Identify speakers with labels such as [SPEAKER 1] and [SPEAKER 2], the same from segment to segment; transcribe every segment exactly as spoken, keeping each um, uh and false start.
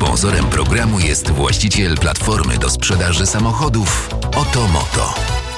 [SPEAKER 1] Sponsorem programu jest właściciel platformy do sprzedaży samochodów Otomoto.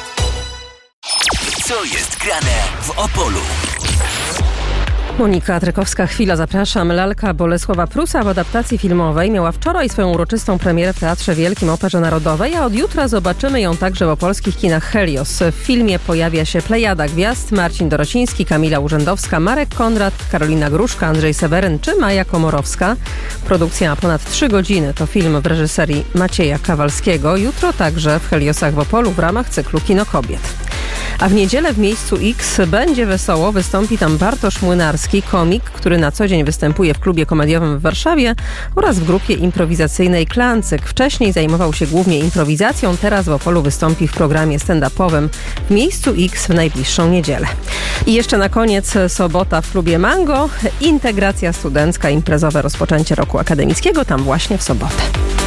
[SPEAKER 2] Co jest grane w Opolu?
[SPEAKER 3] Monika Trykowska-Chwila, zapraszam. Lalka Bolesława Prusa w adaptacji filmowej miała wczoraj swoją uroczystą premierę w Teatrze Wielkim Operze Narodowej, a od jutra zobaczymy ją także w opolskich kinach Helios. W filmie pojawia się plejada gwiazd: Marcin Dorociński, Kamila Urzędowska, Marek Konrad, Karolina Gruszka, Andrzej Seweryn czy Maja Komorowska. Produkcja ma ponad trzy godziny. To film w reżyserii Macieja Kawalskiego. Jutro także w Heliosach w Opolu w ramach cyklu Kino Kobiet. A w niedzielę w miejscu X będzie wesoło. Wystąpi tam Bartosz Młynarski, komik, który na co dzień występuje w klubie komediowym w Warszawie oraz w grupie improwizacyjnej Klancyk. Wcześniej zajmował się głównie improwizacją, teraz w Opolu wystąpi w programie stand-upowym w miejscu X w najbliższą niedzielę. I jeszcze na koniec sobota w klubie Mango. Integracja studencka, imprezowe rozpoczęcie roku akademickiego tam właśnie w sobotę.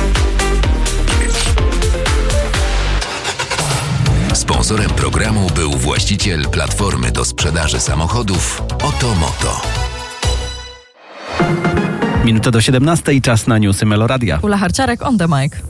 [SPEAKER 1] Sponsorem programu był właściciel platformy do sprzedaży samochodów Otomoto.
[SPEAKER 4] Minuta do siedemnastej, czas na newsy Meloradia.
[SPEAKER 5] Ula Harciarek, on the mic.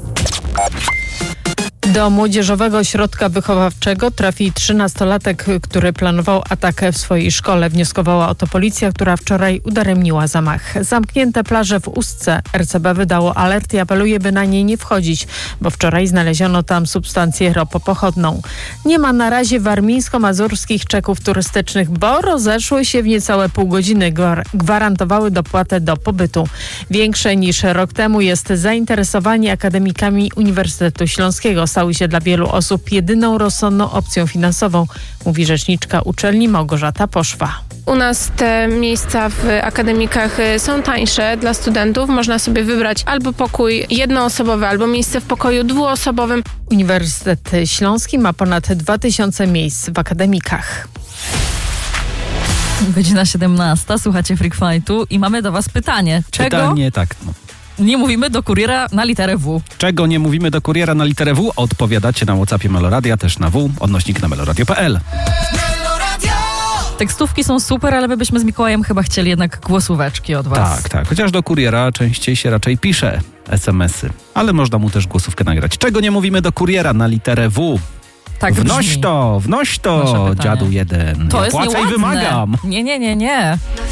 [SPEAKER 6] Do młodzieżowego ośrodka wychowawczego trafi trzynastolatek, który planował atak w swojej szkole. Wnioskowała o to policja, która wczoraj udaremniła zamach. Zamknięte plaże w Ustce. R C B wydało alert i apeluje, by na nie nie wchodzić, bo wczoraj znaleziono tam substancję ropopochodną. Nie ma na razie warmińsko-mazurskich czeków turystycznych, bo rozeszły się w niecałe pół godziny. Gwarantowały dopłatę do pobytu. Większe niż rok temu jest zainteresowanie akademikami Uniwersytetu Śląskiego. Stały się dla wielu osób jedyną rozsądną opcją finansową, mówi rzeczniczka uczelni Małgorzata Poszwa.
[SPEAKER 7] U nas te miejsca w akademikach są tańsze dla studentów. Można sobie wybrać albo pokój jednoosobowy, albo miejsce w pokoju dwuosobowym.
[SPEAKER 6] Uniwersytet Śląski ma ponad dwa tysiące miejsc w akademikach.
[SPEAKER 5] Godzina siedemnasta, słuchacie Freak Fightu i mamy do was pytanie. Czego
[SPEAKER 4] Pytanie tak. No.
[SPEAKER 5] nie mówimy do kuriera na literę W?
[SPEAKER 4] Czego nie mówimy do kuriera na literę W? Odpowiadacie na WhatsAppie Meloradia, też na W, odnośnik na meloradio kropka p l.
[SPEAKER 5] Tekstówki są super, ale my byśmy z Mikołajem chyba chcieli jednak głosóweczki od was.
[SPEAKER 4] Tak, tak. Chociaż do kuriera częściej się raczej pisze es em esy, ale można mu też głosówkę nagrać. Czego nie mówimy do kuriera na literę W?
[SPEAKER 5] Tak
[SPEAKER 4] wnoś
[SPEAKER 5] brzmi.
[SPEAKER 4] to, wnoś to,
[SPEAKER 5] Proszę pytanie.
[SPEAKER 4] dziadu jeden.
[SPEAKER 5] To
[SPEAKER 4] ja
[SPEAKER 5] jest
[SPEAKER 4] płacę
[SPEAKER 5] nieładne.
[SPEAKER 4] i wymagam.
[SPEAKER 5] Nie, nie, nie, nie.